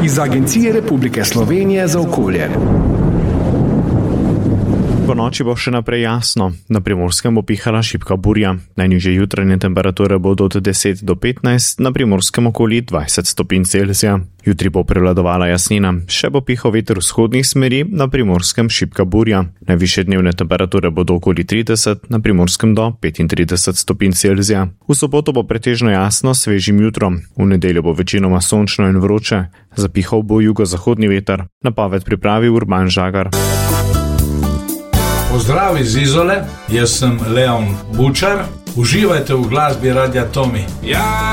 iz Agencije Republike Slovenije za okolje. Po noči bo še naprej jasno, na Primorskem bo pihala šibka burja. Najnižje jutranje temperature bodo od 10 do 15, na Primorskem okoli 20 stopinj Celzija. Jutri bo prevladovala jasnina, še bo pihal veter vzhodnih smeri, na Primorskem šibka burja. Najvišje dnevne temperature bodo okoli 30, na Primorskem do 35 stopinj Celzija. V soboto bo pretežno jasno s svežim jutrom, v nedeljo bo večinoma sončno in vroče, zapihal bo jugozahodni veter. Napoved pripravi Urban Žagar. Pozdrav iz Izole, jaz sem Leon Bučar, uživajte v glasbi Radia Tomi.